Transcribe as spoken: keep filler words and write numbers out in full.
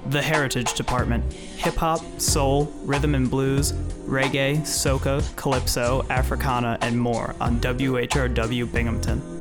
The Heritage Department. Hip-hop, soul, rhythm and blues, reggae, soca, calypso, Africana, and more on W H R W Binghamton.